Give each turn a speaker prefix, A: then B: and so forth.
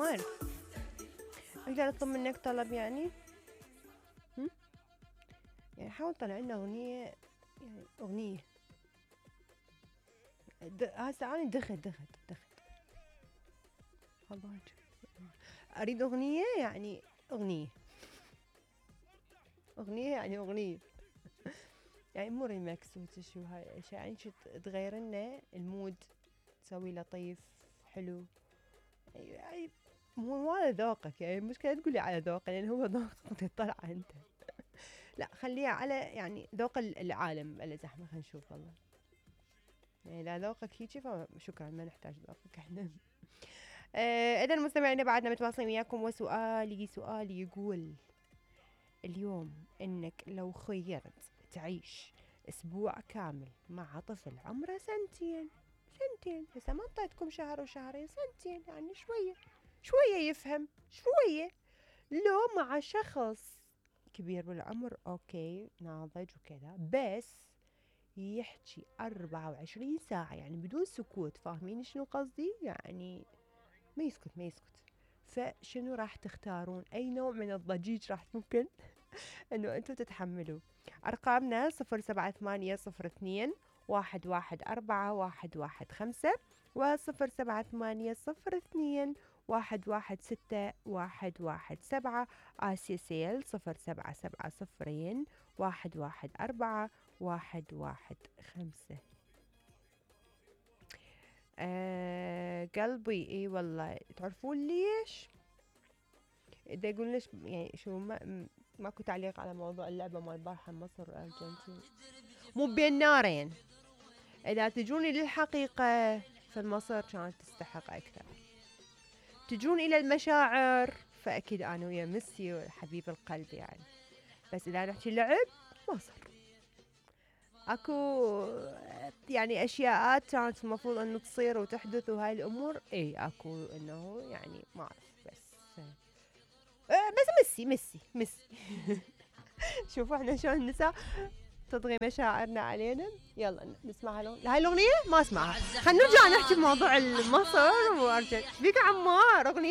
A: ما أعرف. أقدر أطلب منك طلب يعني؟ يعني حاول طلع لنا أغنية، يعني أغنية. هسه أنا دخت الله، أريد أغنية يعني أغنية يعني أغنية يعني مو ريمكس وتشو هاي الأشياء، يعني شو تغير لنا المود، تسوي لطيف حلو يعني مو على ذوقك. يعني مشكلة تقولي على ذوقك لأن هو ذوقك تطلع أنت. لا خليها على يعني ذوق العالم بلا زحمة. خلينا نشوف والله، يعني إذا ذوقك هيجي فشكرا، ما نحتاج ذوقك احنا. إذا المستمعين بعدنا متواصلين وياكم، سؤالي يقول اليوم إنك لو خيرت تعيش أسبوع كامل مع طفل عمره سنتين، هسه ما انطيتكم شهر وشهرين، سنتين يعني شوية يفهم شوية، لو مع شخص كبير بالعمر أوكي ناضج وكذا، بس يحكي 24 ساعة يعني بدون سكوت. فاهمين شنو قصدي؟ يعني ما يسكت. فشنو راح تختارون؟ أي نوع من الضجيج راح ممكن أنه أنتم تتحملوا؟ أرقامنا 078002 114 و078002 116117 آسيا سيل 0770 114 قلبي. اي والله تعرفون ليش؟ اذا يقول ليش يعني شو ماكو تعليق على موضوع اللعبة مال البارحة مصر والأرجنتين، مو بين نارين. اذا تجوني للحقيقة فمصر كانت تستحق اكثر. تجون الى المشاعر فاكيد انا ويا ميسي حبيب القلب يعني. بس اذا نحكي لعب مصر. اكو يعني اشياءات كانت المفروض انه تصير وتحدث وهاي الامور، اي اكو انه يعني ما اعرف بس ميسي. شوفوا احنا شلون النساء تطغي مشاعرنا علينا. يلا نسمع هاي الاغنيه، ما اسمعها. خلينا نرجع نحكي بموضوع مصر وارجع بيك عمار اغنيه